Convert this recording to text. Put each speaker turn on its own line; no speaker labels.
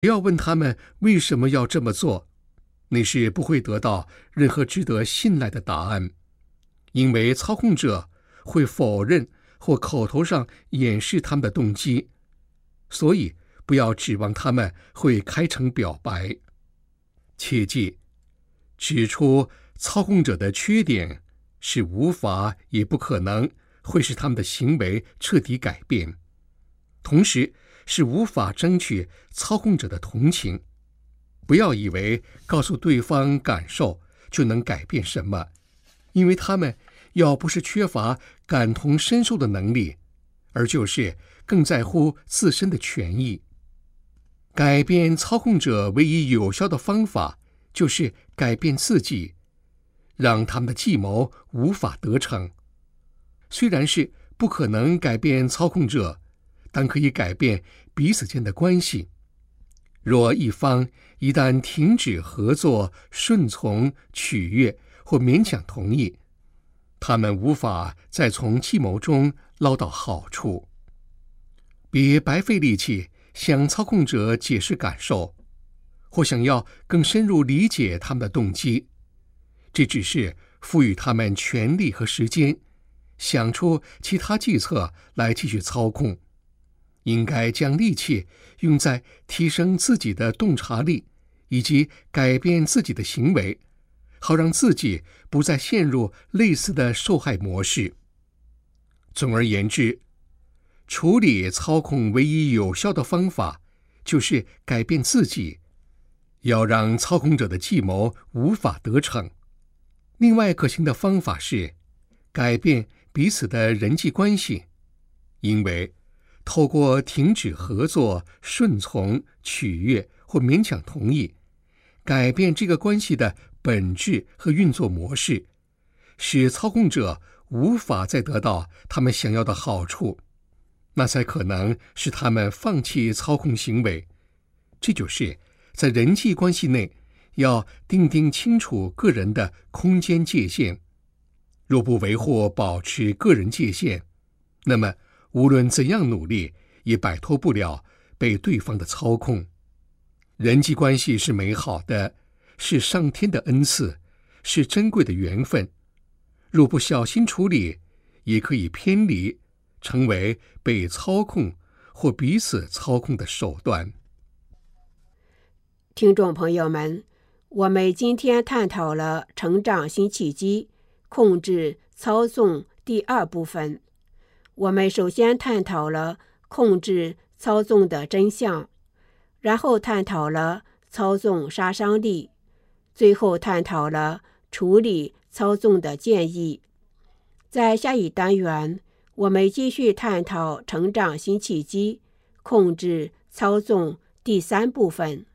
不要问他们为什么要这么做，你是不会得到任何值得信赖的答案，因为操控者会否认或口头上掩饰他们的动机，所以不要指望他们会开诚表白。切记，指出操控者的缺点是无法也不可能会使他们的行为彻底改变，同时是无法争取操控者的同情。不要以为告诉对方感受就能改变什么，因为他们要不是缺乏感同身受的能力，而就是更在乎自身的权益。改变操控者唯一有效的方法就是改变自己，让他们的计谋无法得逞。虽然是不可能改变操控者，但可以改变彼此间的关系。若一方一旦停止合作、顺从、取悦或勉强同意，他们无法再从计谋中捞到好处。别白费力气向操控者解释感受，或想要更深入理解他们的动机，这只是赋予他们权力和时间，想出其他计策来继续操控。应该将力气用在提升自己的洞察力，以及改变自己的行为，好让自己不再陷入类似的受害模式。总而言之，处理操控唯一有效的方法就是改变自己，要让操控者的计谋无法得逞。另外可行的方法是改变彼此的人际关系，因为透过停止合作、顺从、取悦或勉强同意，改变这个关系的本质和运作模式，使操控者无法再得到他们想要的好处，那才可能使他们放弃操控行为。这就是在人际关系内要定清楚个人的空间界限。若不维护保持个人界限，那么无论怎样努力，也摆脱不了被对方的操控。人际关系是美好的，是上天的恩赐，是珍贵的缘分。若不小心处理，也可以偏离，成为被操控或彼此操控的手段。
听众朋友们，我们今天探讨了成长新契机，控制操纵第二部分。我们首先探讨了控制操纵的真相，然后探讨了操纵杀伤力，最后探讨了处理操纵的建议。在下一单元，我们继续探讨成长新契机，控制操纵第三部分。